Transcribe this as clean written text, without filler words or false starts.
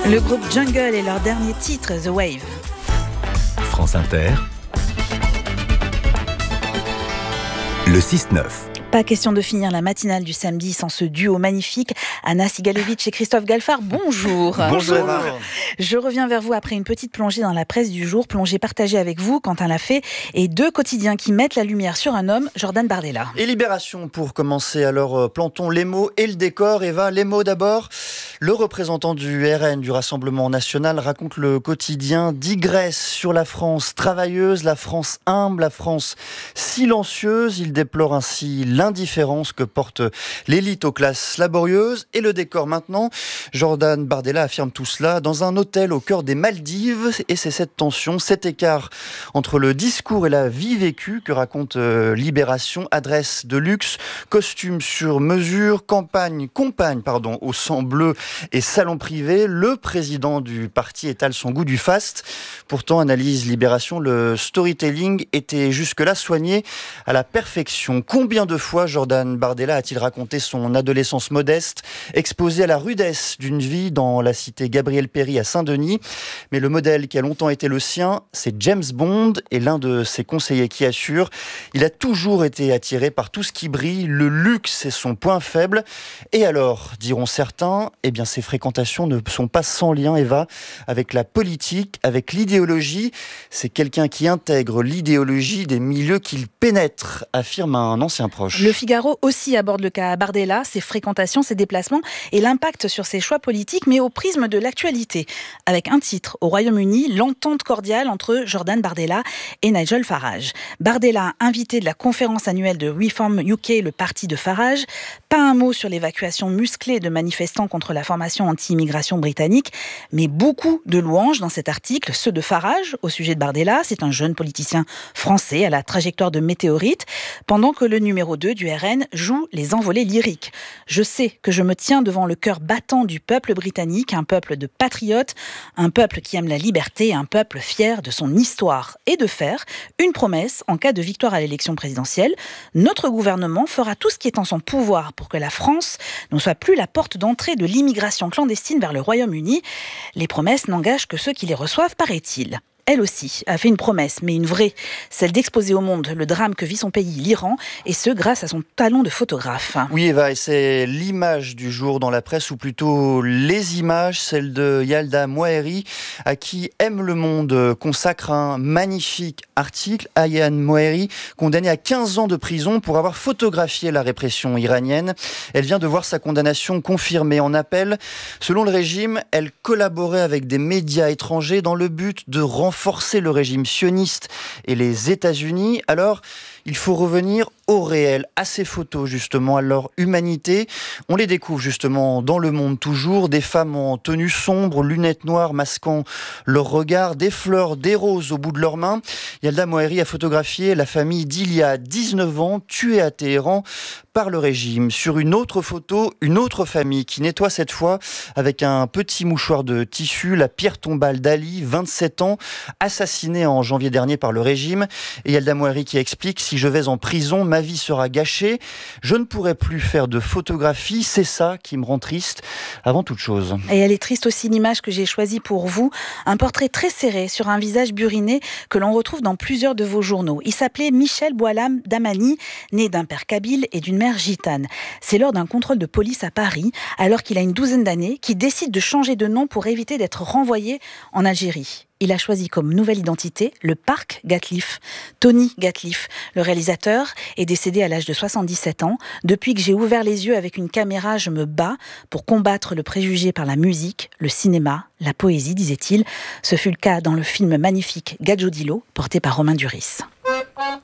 Le groupe Jungle et leur dernier titre, The Wave. France Inter, le 6-9. Pas question de finir la matinale du samedi sans ce duo magnifique. Anna Sigalovic et Christophe Galfard, bonjour. Bonjour. Je reviens vers vous après une petite plongée dans la presse du jour, plongée partagée avec vous, Quentin Lafay, et deux quotidiens qui mettent la lumière sur un homme, Jordan Bardella. Et Libération pour commencer, alors plantons les mots et le décor. Eva, les mots d'abord. Le représentant du RN, du Rassemblement National, raconte le quotidien, digresse sur la France travailleuse, la France humble, la France silencieuse. Il déplore ainsi l'indifférence que porte l'élite aux classes laborieuses. Et le décor maintenant, Jordan Bardella affirme tout cela dans un hôtel au cœur des Maldives. Et c'est cette tension, cet écart entre le discours et la vie vécue que raconte Libération. Adresse de luxe, costume sur mesure, compagne au sang bleu et salon privé. Le président du parti étale son goût du faste. Pourtant, analyse Libération, le storytelling était jusque-là soigné à la perfection. Combien de fois Jordan Bardella a-t-il raconté son adolescence modeste, exposé à la rudesse d'une vie dans la cité Gabriel Péri à Saint-Denis? Mais le modèle qui a longtemps été le sien, c'est James Bond, et l'un de ses conseillers qui assure: il a toujours été attiré par tout ce qui brille, le luxe est son point faible. Et alors, diront certains, eh bien ces fréquentations ne sont pas sans lien, Eva, avec la politique, avec l'idéologie. C'est quelqu'un qui intègre l'idéologie des milieux qu'il pénètre, affirme un ancien proche. Le Figaro aussi aborde le cas Bardella, ses fréquentations, ses déplacements et l'impact sur ses choix politiques, mais au prisme de l'actualité. Avec un titre, au Royaume-Uni, l'entente cordiale entre Jordan Bardella et Nigel Farage. Bardella, invité de la conférence annuelle de Reform UK, le parti de Farage. Pas un mot sur l'évacuation musclée de manifestants contre la formation anti-immigration britannique, mais beaucoup de louanges dans cet article, ceux de Farage au sujet de Bardella. C'est un jeune politicien français à la trajectoire de météorite, pendant que le numéro 2 du RN joue les envolées lyriques. Je sais que je me tiens devant le cœur battant du peuple britannique, un peuple de patriotes, un peuple qui aime la liberté, un peuple fier de son histoire, et de faire une promesse en cas de victoire à l'élection présidentielle. Notre gouvernement fera tout ce qui est en son pouvoir pour que la France ne soit plus la porte d'entrée de l'immigration clandestine vers le Royaume-Uni. Les promesses n'engagent que ceux qui les reçoivent, paraît-il. Elle aussi a fait une promesse, mais une vraie, celle d'exposer au monde le drame que vit son pays, l'Iran, et ce grâce à son talent de photographe. Oui Eva, et c'est l'image du jour dans la presse, ou plutôt les images, celle de Yalda Moaheri, à qui Aime le Monde consacre un magnifique article. Ayaan Moaheri, condamnée à 15 ans de prison pour avoir photographié la répression iranienne. Elle vient de voir sa condamnation confirmée en appel. Selon le régime, elle collaborait avec des médias étrangers dans le but de renforcer le régime sioniste et les États-Unis. Alors, il faut revenir au réel, à ces photos justement, à leur humanité. On les découvre justement dans Le Monde toujours, des femmes en tenue sombre, lunettes noires masquant leur regard, des fleurs, des roses au bout de leurs mains. Yalda Moaheri a photographié la famille d'Ilia, 19 ans, tuée à Téhéran par le régime. Sur une autre photo, une autre famille qui nettoie cette fois avec un petit mouchoir de tissu la pierre tombale d'Ali, 27 ans, assassiné en janvier dernier par le régime. Et Yalda Moaheri qui explique: si je vais en prison, ma vie sera gâchée. Je ne pourrai plus faire de photographie. C'est ça qui me rend triste avant toute chose. Et elle est triste aussi, l'image que j'ai choisie pour vous. Un portrait très serré sur un visage buriné que l'on retrouve dans plusieurs de vos journaux. Il s'appelait Michel Boualam Damani, né d'un père kabyle et d'une mère gitane. C'est lors d'un contrôle de police à Paris, alors qu'il a une douzaine d'années, qu'il décide de changer de nom pour éviter d'être renvoyé en Algérie. Il a choisi comme nouvelle identité le parc Gatliff. Tony Gatliff, le réalisateur, est décédé à l'âge de 77 ans. Depuis que j'ai ouvert les yeux avec une caméra, je me bats pour combattre le préjugé par la musique, le cinéma, la poésie, disait-il. Ce fut le cas dans le film magnifique Gadjo Dilo, porté par Romain Duris.